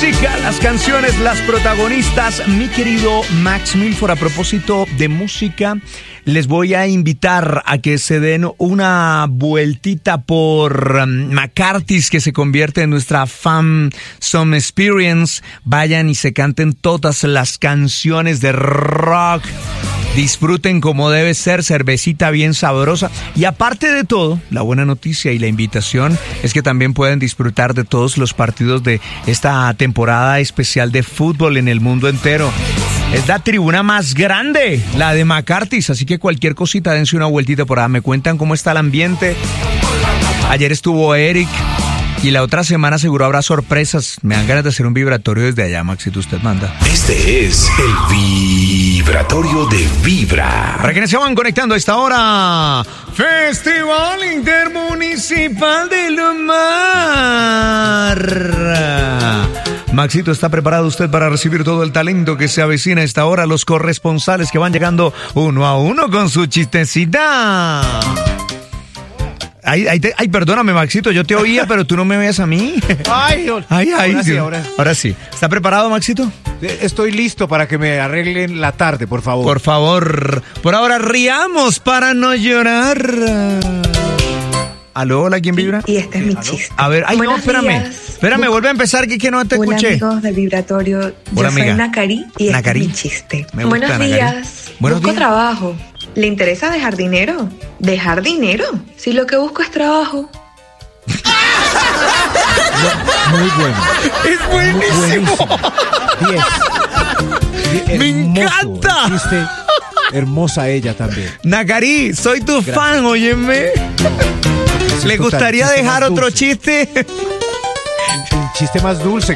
música, las canciones, las protagonistas. Mi querido Max Milford, a propósito de música, les voy a invitar a que se den una vueltita por McCarthy's, que se convierte en nuestra Fan Some Experience. Vayan y se canten todas las canciones de rock. Disfruten como debe ser, cervecita bien sabrosa. Y aparte de todo, la buena noticia y la invitación es que también pueden disfrutar de todos los partidos de esta temporada especial de fútbol en el mundo entero. Es la tribuna más grande, la de McCarthy's, así que cualquier cosita, dense una vueltita por allá. Me cuentan cómo está el ambiente. Ayer estuvo Eric. Y la otra semana seguro habrá sorpresas. Me dan ganas de hacer un vibratorio desde allá, Maxito, usted manda. Este es el vibratorio de Vibra. Para quienes se van conectando a esta hora, Festival Intermunicipal del Mar. Maxito, ¿está preparado usted para recibir todo el talento que se avecina a esta hora? Los corresponsales que van llegando uno a uno con su chistecita. Ay, perdóname, Maxito, yo te oía, pero tú no me veas a mí. Ahora sí. ¿Está preparado, Maxito? Estoy listo para que me arreglen la tarde, por favor. Por favor. Por ahora, riamos para no llorar. ¿Aló? ¿Hola? ¿Quién vibra? Y este es mi chiste. A ver, ay, no, espérame. Días. Espérame, vuelve a empezar, que no te escuché. Hola, amigos del vibratorio. Hola, yo soy amiga. Nakari y este es mi chiste. Buenos días. Busco trabajo. ¿Le interesa dejar dinero? ¿Dejar dinero? Si lo que busco es trabajo. Muy bueno. ¡Es buenísimo! 10. ¡Me encanta! Chiste. Hermosa ella también. Nakari, soy tu fan, óyeme. ¿Le gustaría dejar otro chiste? Un chiste más dulce.